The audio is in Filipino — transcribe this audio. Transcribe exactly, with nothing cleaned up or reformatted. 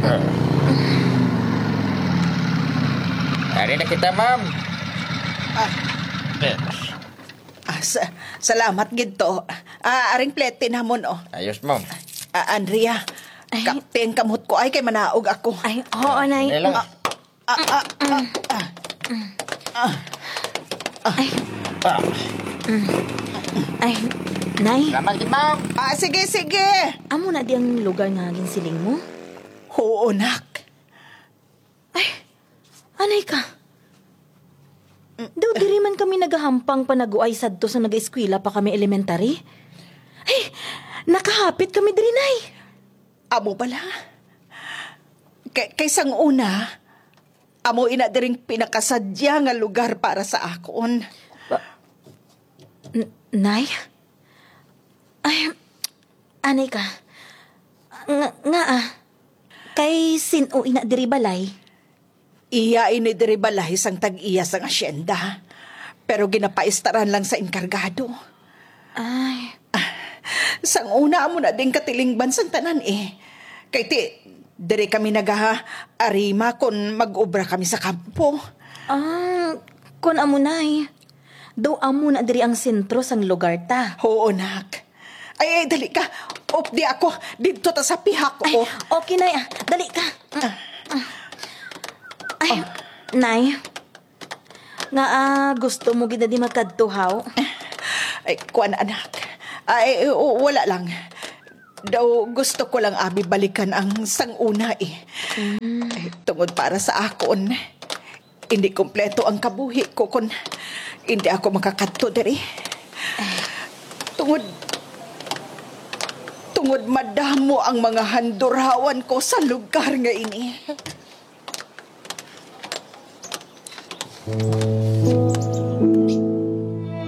Hari na kita, ma'am. Ah, ah, sa- salamat gito. Ah, aring plete na mo, no? Ayos, ma'am. Ah, Andrea, Ay. kapten kamot ko ay kay manaog ako. Ay, oo, nay. Hindi lang. Ah, ah, ah, ah, ah. Ay, Ah. ay, nay. Salamat din, ma'am. Ah, sige, sige. Amo na di ang lugar nga ginsiling mo? Oo, nak. Anay ka? Daw diri man kami nagahampang panaguay sadto sa nag-eskwela pa kami elementary. Ay, nakahapit kami diri, nay. Amo pala. Kay kaysang una, amo ina diring pinakasadya nga lugar para sa akon. N- nay? Ay, anay ka? Nga, nga ah. Kay sino ina diri balay? Iya ini diri balay sang tag-iya sang asyenda. Pero ginapaistaran lang sa enkargado. Ay, Sang una amo na din katilingban sang tanan eh. Kay ti, diri kami nagaha-arima kung mag-obra kami sa kampo. ah, kun amo nay. Daw amo na diri ang sentro sang lugar ta. Oo, nak. Ay, ay, dali ka. Op, di ako. Dito ta sa pihak Ay, ko. okay nay ah. Dali ka. Ay, nay. Nga ah, gusto mo gid na di magkadtuhaw? Ay, kuan anak. Ay, o- wala lang. Daw gusto ko lang abi balikan ang sanguna eh. Ay, tungod para sa akon. Hindi kompleto ang kabuhi ko kung hindi ako makakadto diri. Tungod tungod madamo ang mga handurawan ko sa lugar nga ini.